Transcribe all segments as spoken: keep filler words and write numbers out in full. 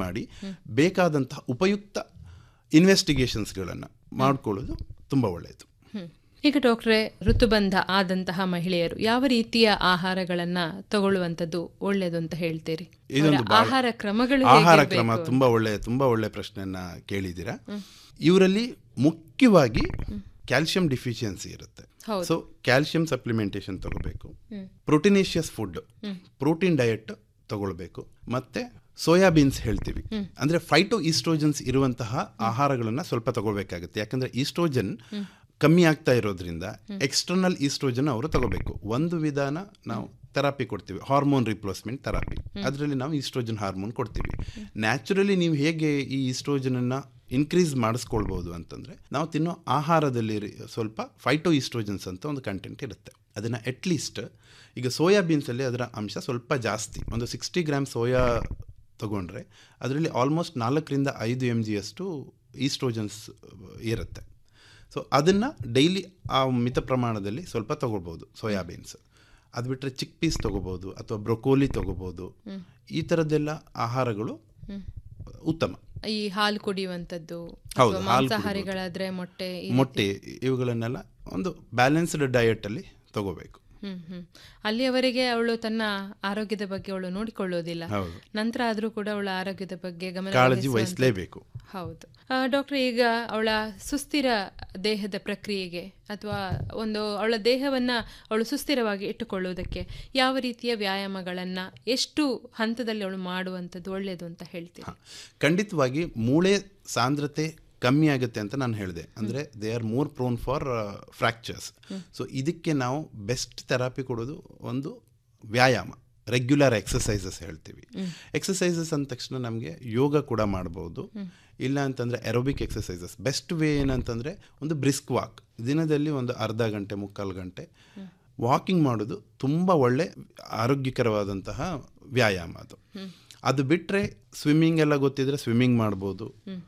ಮಾಡಿ ಬೇಕಾದಂತಹ ಉಪಯುಕ್ತ ಇನ್ವೆಸ್ಟಿಗೇಷನ್ಸ್ಗಳನ್ನು ಮಾಡಿಕೊಳ್ಳೋದು ತುಂಬ ಒಳ್ಳೆಯದು. ಈಗ ಡಾಕ್ಟ್ರೇ, ಋತುಬಂಧ ಆದಂತಹ ಮಹಿಳೆಯರು ಯಾವ ರೀತಿಯ ಆಹಾರಗಳನ್ನ ತಗೊಳ್ಳುವಂಥದ್ದು ಒಳ್ಳೆಯದು ಅಂತ ಹೇಳ್ತೀರಿ? ಆಹಾರ ಕ್ರಮಗಳು ಆಹಾರ ಕ್ರಮ ತುಂಬಾ ಒಳ್ಳೆ ತುಂಬಾ ಒಳ್ಳೆ ಪ್ರಶ್ನೆಯನ್ನ ಕೇಳಿದ್ದೀರಾ. ಇವರಲ್ಲಿ ಮುಖ್ಯವಾಗಿ ಕ್ಯಾಲ್ಸಿಯಂ ಡಿಫಿಷಿಯನ್ಸಿ ಇರುತ್ತೆ. ಸೊ ಕ್ಯಾಲ್ಸಿಯಂ ಸಪ್ಲಿಮೆಂಟೇಷನ್ ತಗೋಬೇಕು, ಪ್ರೋಟೀನೇಷಿಯಸ್ ಫುಡ್ ಪ್ರೋಟೀನ್ ಡಯಟ್ ತಗೊಳ್ಬೇಕು, ಮತ್ತೆ ಸೋಯಾಬೀನ್ಸ್ ಹೇಳ್ತೀವಿ ಅಂದ್ರೆ ಫೈಟೋ ಈಸ್ಟ್ರೋಜನ್ಸ್ ಇರುವಂತಹ ಆಹಾರಗಳನ್ನ ಸ್ವಲ್ಪ ತಗೋಬೇಕಾಗುತ್ತೆ. ಯಾಕಂದ್ರೆ ಈಸ್ಟ್ರೋಜನ್ ಕಮ್ಮಿ ಆಗ್ತಾ ಇರೋದ್ರಿಂದ ಎಕ್ಸ್ಟರ್ನಲ್ ಈಸ್ಟ್ರೋಜನ್ ಅವರು ತಗೋಬೇಕು. ಒಂದು ವಿಧಾನ ನಾವು ಥೆರಪಿ ಕೊಡ್ತೀವಿ, ಹಾರ್ಮೋನ್ ರಿಪ್ಲೇಸ್ಮೆಂಟ್ ಥೆರಪಿ. ಅದರಲ್ಲಿ ನಾವು ಈಸ್ಟ್ರೋಜನ್ ಹಾರ್ಮೋನ್ ಕೊಡ್ತೀವಿ. ನ್ಯಾಚುರಲಿ ನೀವು ಹೇಗೆ ಈ ಈಸ್ಟ್ರೋಜನನ್ನು ಇನ್ಕ್ರೀಸ್ ಮಾಡಿಸ್ಕೊಳ್ಬೋದು ಅಂತಂದರೆ, ನಾವು ತಿನ್ನೋ ಆಹಾರದಲ್ಲಿ ಸ್ವಲ್ಪ ಫೈಟೋ ಈಸ್ಟ್ರೋಜನ್ಸ್ ಅಂತ ಒಂದು ಕಂಟೆಂಟ್ ಇರುತ್ತೆ. ಅದನ್ನು ಅಟ್ಲೀಸ್ಟ್ ಈಗ ಸೋಯಾಬೀನ್ಸಲ್ಲಿ ಅದರ ಅಂಶ ಸ್ವಲ್ಪ ಜಾಸ್ತಿ, ಒಂದು ಸಿಕ್ಸ್ಟಿ ಗ್ರಾಮ್ ಸೋಯಾ ತಗೊಂಡ್ರೆ ಅದರಲ್ಲಿ ಆಲ್ಮೋಸ್ಟ್ ನಾಲ್ಕರಿಂದ ಐದು ಎಮ್ ಜಿ ಅಷ್ಟು ಈಸ್ಟ್ರೋಜನ್ಸ್ ಇರುತ್ತೆ. ಸೊ ಅದನ್ನು ಡೈಲಿ ಆ ಮಿತ ಪ್ರಮಾಣದಲ್ಲಿ ಸ್ವಲ್ಪ ತೊಗೊಳ್ಬೋದು ಸೋಯಾಬೀನ್ಸ್. ಅದು ಬಿಟ್ಟರೆ ಚಿಕ್ ಪೀಸ್ ತೊಗೋಬೋದು ಅಥವಾ ಬ್ರೊಕೋಲಿ ತೊಗೋಬೋದು. ಈ ಥರದ್ದೆಲ್ಲ ಆಹಾರಗಳು ಉತ್ತಮ. ಈ ಹಾಲು ಕುಡಿಯುವಂಥದ್ದು, ಹೌದು, ಮಾಂಸಾಹಾರಿಗಳಾದರೆ ಮೊಟ್ಟೆ ಮೊಟ್ಟೆ ಇವುಗಳನ್ನೆಲ್ಲ ಒಂದು ಬ್ಯಾಲೆನ್ಸ್ಡ್ ಡಯಟಲ್ಲಿ ತಗೋಬೇಕು. ಹ್ಮ್ ಹ್ಮ್ ಅಲ್ಲಿಯವರೆಗೆ ಅವಳು ತನ್ನ ಆರೋಗ್ಯದ ಬಗ್ಗೆ ಅವಳು ನೋಡಿಕೊಳ್ಳೋದಿಲ್ಲ, ನಂತರ ಆದರೂ ಕೂಡ ಅವಳ ಆರೋಗ್ಯದ ಬಗ್ಗೆ ಗಮನ ಕಾಳಜಿ ವಹಿಸಲೇಬೇಕು. ಹೌದು ಡಾಕ್ಟರ್, ಈಗ ಅವಳ ಸುಸ್ಥಿರ ದೇಹದ ಪ್ರಕ್ರಿಯೆಗೆ ಅಥವಾ ಒಂದು ಅವಳ ದೇಹವನ್ನು ಅವಳು ಸುಸ್ಥಿರವಾಗಿ ಇಟ್ಟುಕೊಳ್ಳುವುದಕ್ಕೆ ಯಾವ ರೀತಿಯ ವ್ಯಾಯಾಮಗಳನ್ನು ಎಷ್ಟು ಹಂತದಲ್ಲಿ ಅವಳು ಮಾಡುವಂಥದ್ದು ಒಳ್ಳೆಯದು ಅಂತ ಹೇಳ್ತೀವಿ? ಖಂಡಿತವಾಗಿ ಮೂಳೆ ಸಾಂದ್ರತೆ ಕಮ್ಮಿ ಆಗುತ್ತೆ ಅಂತ ನಾನು ಹೇಳಿದೆ. ಅಂದರೆ they are more prone for fractures. So ಇದಕ್ಕೆ ನಾವು ಬೆಸ್ಟ್ ಥೆರಪಿ ಕೊಡೋದು ಒಂದು ವ್ಯಾಯಾಮ, ರೆಗ್ಯುಲರ್ ಎಕ್ಸಸೈಸಸ್ ಹೇಳ್ತೀವಿ. ಎಕ್ಸಸೈಸಸ್ ಅಂದ ತಕ್ಷಣ ನಮಗೆ ಯೋಗ ಕೂಡ ಮಾಡ್ಬೋದು, ಇಲ್ಲ ಅಂತಂದರೆ ಎರೋಬಿಕ್ ಎಕ್ಸಸೈಸಸ್. ಬೆಸ್ಟ್ ವೇ ಏನಂತಂದರೆ ಒಂದು ಬ್ರಿಸ್ಕ್ ವಾಕ್, ದಿನದಲ್ಲಿ ಒಂದು ಅರ್ಧ ಗಂಟೆ ಮುಕ್ಕಾಲು ಗಂಟೆ ವಾಕಿಂಗ್ ಮಾಡೋದು ತುಂಬ ಒಳ್ಳೆ ಆರೋಗ್ಯಕರವಾದಂತಹ ವ್ಯಾಯಾಮ ಅದು. ಅದು ಬಿಟ್ಟರೆ ಸ್ವಿಮ್ಮಿಂಗ್ ಎಲ್ಲ ಗೊತ್ತಿದ್ರೆ ಸ್ವಿಮ್ಮಿಂಗ್ ಮಾಡ್ಬೋದು,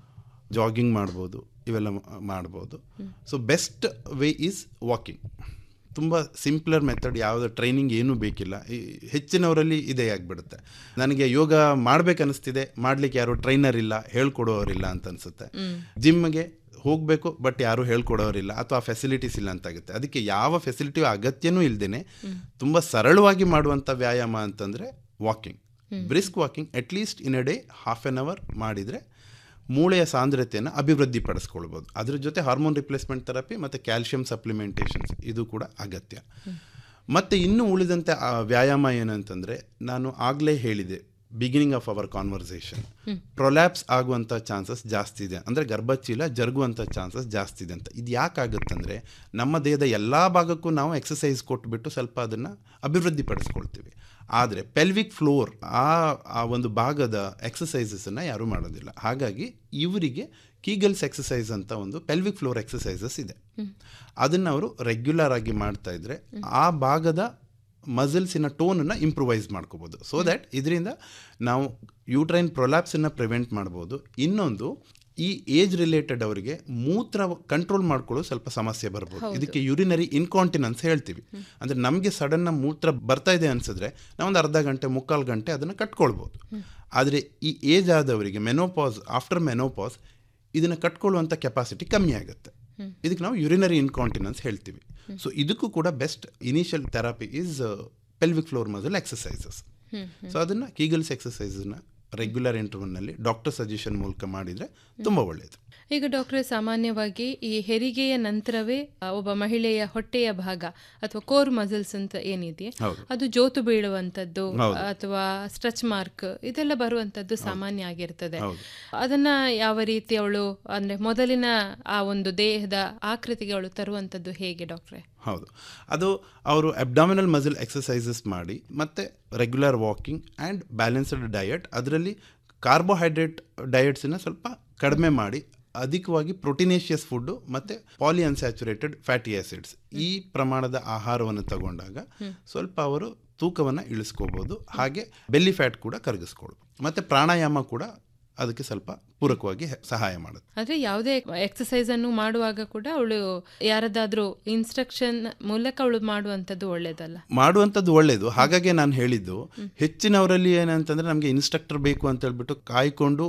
ಜಾಗಿಂಗ್ ಮಾಡ್ಬೋದು, ಇವೆಲ್ಲ ಮಾಡ್ಬೋದು. So best way is walking. ತುಂಬ ಸಿಂಪ್ಲರ್ ಮೆಥಡ್, ಯಾವುದೇ ಟ್ರೈನಿಂಗ್ ಏನೂ ಬೇಕಿಲ್ಲ. ಹೆಚ್ಚಿನವರಲ್ಲಿ ಇದೇ ಆಗಿಬಿಡುತ್ತೆ, ನನಗೆ ಯೋಗ ಮಾಡ್ಬೇಕನ್ನಿಸ್ತಿದೆ, ಮಾಡಲಿಕ್ಕೆ ಯಾರು ಟ್ರೈನರ್ ಇಲ್ಲ, ಹೇಳ್ಕೊಡೋರಿಲ್ಲ ಅಂತ ಅನಿಸುತ್ತೆ. ಜಿಮ್ಗೆ ಹೋಗಬೇಕು ಬಟ್ ಯಾರೂ ಹೇಳ್ಕೊಡೋರಿಲ್ಲ ಅಥವಾ ಫೆಸಿಲಿಟೀಸ್ ಇಲ್ಲ ಅಂತಾಗುತ್ತೆ. ಅದಕ್ಕೆ ಯಾವ ಫೆಸಿಲಿಟಿ ಅಗತ್ಯನೂ ಇಲ್ಲದೇ ತುಂಬ ಸರಳವಾಗಿ ಮಾಡುವಂಥ ವ್ಯಾಯಾಮ ಅಂತಂದರೆ walking, brisk walking. At least in a day half an hour ಮಾಡಿದರೆ ಮೂಳೆಯ ಸಾಂದ್ರತೆಯನ್ನು ಅಭಿವೃದ್ಧಿಪಡಿಸ್ಕೊಳ್ಬೋದು. ಅದ್ರ ಜೊತೆ ಹಾರ್ಮೋನ್ ರಿಪ್ಲೇಸ್ಮೆಂಟ್ ಥೆರಪಿ ಮತ್ತು ಕ್ಯಾಲ್ಸಿಯಂ ಸಪ್ಲಿಮೆಂಟೇಷನ್ಸ್ ಇದು ಕೂಡ ಅಗತ್ಯ. ಮತ್ತು ಇನ್ನೂ ಉಳಿದಂತೆ ವ್ಯಾಯಾಮ ಏನಂತಂದರೆ, ನಾನು ಆಗಲೇ ಹೇಳಿದೆ beginning of our conversation, prolapse ಆಗುವಂಥ ಚಾನ್ಸಸ್ ಜಾಸ್ತಿ ಇದೆ, ಅಂದರೆ ಗರ್ಭಚೀಲ ಜರುಗುವಂಥ ಚಾನ್ಸಸ್ ಜಾಸ್ತಿ ಇದೆ ಅಂತ. ಇದು ಯಾಕಾಗುತ್ತಂದರೆ, ನಮ್ಮ ದೇಹದ ಎಲ್ಲ ಭಾಗಕ್ಕೂ ನಾವು ಎಕ್ಸಸೈಸ್ ಕೊಟ್ಬಿಟ್ಟು ಸ್ವಲ್ಪ ಅದನ್ನು ಅಭಿವೃದ್ಧಿಪಡಿಸ್ಕೊಳ್ತೀವಿ. ಆದರೆ ಪೆಲ್ವಿಕ್ ಫ್ಲೋರ್ ಆ ಆ ಒಂದು ಭಾಗದ ಎಕ್ಸಸೈಸಸನ್ನು ಯಾರೂ ಮಾಡೋದಿಲ್ಲ. ಹಾಗಾಗಿ ಇವರಿಗೆ ಕೀಗಲ್ಸ್ ಎಕ್ಸಸೈಸ್ ಅಂತ ಒಂದು ಪೆಲ್ವಿಕ್ ಫ್ಲೋರ್ ಎಕ್ಸಸೈಸಸ್ ಇದೆ. ಅದನ್ನು ಅವರು ರೆಗ್ಯುಲರ್ ಆಗಿ ಮಾಡ್ತಾ ಇದ್ರೆ ಆ ಭಾಗದ ಮಸಲ್ಸಿನ ಟೋನನ್ನು ಇಂಪ್ರೂವೈಸ್ ಮಾಡ್ಕೋಬೋದು. ಸೊ ದ್ಯಾಟ್ ಇದರಿಂದ ನಾವು ಯೂಟ್ರೈನ್ ಪ್ರೊಲ್ಯಾಪ್ಸನ್ನು ಪ್ರಿವೆಂಟ್ ಮಾಡ್ಬೋದು. ಇನ್ನೊಂದು, ಈ ಏಜ್ ರಿಲೇಟೆಡ್ ಅವರಿಗೆ ಮೂತ್ರ ಕಂಟ್ರೋಲ್ ಮಾಡ್ಕೊಳ್ಳೋ ಸ್ವಲ್ಪ ಸಮಸ್ಯೆ ಬರ್ಬೋದು. ಇದಕ್ಕೆ ಯೂರಿನರಿ ಇನ್ಕಾಂಟಿನೆನ್ಸ್ ಹೇಳ್ತೀವಿ. ಅಂದರೆ ನಮಗೆ ಸಡನ್ನ ಮೂತ್ರ ಬರ್ತಾ ಇದೆ ಅನಿಸಿದ್ರೆ ನಾವೊಂದು ಅರ್ಧ ಗಂಟೆ ಮುಕ್ಕಾಲು ಗಂಟೆ ಅದನ್ನು ಕಟ್ಕೊಳ್ಬೋದು. ಆದರೆ ಈ ಏಜ್ ಆದವರಿಗೆ ಮೆನೋಪಾಸ್, ಆಫ್ಟರ್ ಮೆನೋಪಾಸ್ ಇದನ್ನು ಕಟ್ಕೊಳ್ಳುವಂಥ ಕೆಪಾಸಿಟಿ ಕಮ್ಮಿ ಆಗುತ್ತೆ. ಇದಕ್ಕೆ ನಾವು ಯೂರಿನರಿ ಇನ್ಕಾಂಟಿನೆನ್ಸ್ ಹೇಳ್ತೀವಿ. ಸೊ ಇದಕ್ಕೂ ಕೂಡ best initial therapy is pelvic floor muscle exercises. So ಅದನ್ನು ಕೀಗಲ್ಸ್ ಎಕ್ಸಸೈಸನ್ನು ರೆಗ್ಯುಲರ್ ಇಂಟರ್ವಲ್ನಲ್ಲಿ ಡಾಕ್ಟರ್ ಸಜೆಷನ್ ಮೂಲಕ ಮಾಡಿದರೆ ತುಂಬ ಒಳ್ಳೆಯದು. ಈಗ ಡಾಕ್ಟ್ರೆ, ಸಾಮಾನ್ಯವಾಗಿ ಈ ಹೆರಿಗೆಯ ನಂತರವೇ ಒಬ್ಬ ಮಹಿಳೆಯ ಹೊಟ್ಟೆಯ ಭಾಗ ಅಥವಾ ಕೋರ್ ಮಸಲ್ಸ್ ಅಂತ ಏನಿದೆ ಅದು ಜೋತು ಬೀಳುವಂಥದ್ದು ಅಥವಾ ಸ್ಟ್ರೆಚ್ ಮಾರ್ಕ್ ಇದೆಲ್ಲ ಬರುವಂಥದ್ದು ಸಾಮಾನ್ಯ ಆಗಿರ್ತದೆ. ಅದನ್ನ ಯಾವ ರೀತಿ ಅವಳು ಅಂದರೆ ಮೊದಲಿನ ಆ ಒಂದು ದೇಹದ ಆಕೃತಿಗೆ ಅವಳು ತರುವಂಥದ್ದು ಹೇಗೆ ಡಾಕ್ಟ್ರೆ? ಹೌದು, ಅದು ಅವರು ಅಬ್ಡಾಮಿನಲ್ ಮಸಲ್ ಎಕ್ಸಸೈಸಸ್ ಮಾಡಿ ಮತ್ತು regular walking and balanced diet, ಅದರಲ್ಲಿ ಕಾರ್ಬೋಹೈಡ್ರೇಟ್ ಡಯಟ್ಸನ್ನು ಸ್ವಲ್ಪ ಕಡಿಮೆ ಮಾಡಿ ಅಧಿಕವಾಗಿ ಪ್ರೋಟೀನೇಷಿಯಸ್ ಫುಡ್ಡು ಮತ್ತು ಪಾಲಿ ಅನ್ಸ್ಯಾಚುರೇಟೆಡ್ ಫ್ಯಾಟಿ ಆ್ಯಸಿಡ್ಸ್ ಈ ಪ್ರಮಾಣದ ಆಹಾರವನ್ನು ತಗೊಂಡಾಗ ಸ್ವಲ್ಪ ಅವರು ತೂಕವನ್ನು ಇಳಿಸ್ಕೋಬೋದು. ಹಾಗೆ ಬೆಲ್ಲಿ ಫ್ಯಾಟ್ ಕೂಡ ಕರಗಿಸ್ಕೊಳ್ಬೋದು. ಮತ್ತು ಪ್ರಾಣಾಯಾಮ ಕೂಡ ಅದಕ್ಕೆ ಸ್ವಲ್ಪ ಪೂರಕವಾಗಿ ಸಹಾಯ ಮಾಡುತ್ತೆ. ಆದರೆ ಯಾವುದೇ ಎಕ್ಸಸೈಸ್ ಅನ್ನು ಮಾಡುವಾಗ ಕೂಡ ಅವಳು ಯಾರದಾದ್ರೂ ಇನ್ಸ್ಟ್ರಕ್ಷನ್ ಮೂಲಕ ಅವಳು ಮಾಡುವಂಥದ್ದು ಒಳ್ಳೇದಲ್ಲ? ಮಾಡುವಂಥದ್ದು ಒಳ್ಳೆಯದು. ಹಾಗಾಗಿ ನಾನು ಹೇಳಿದ್ದು, ಹೆಚ್ಚಿನವರಲ್ಲಿ ಏನಂತಂದರೆ ನಮಗೆ ಇನ್ಸ್ಟ್ರಕ್ಟರ್ ಬೇಕು ಅಂತ ಹೇಳ್ಬಿಟ್ಟು ಕಾಯ್ಕೊಂಡು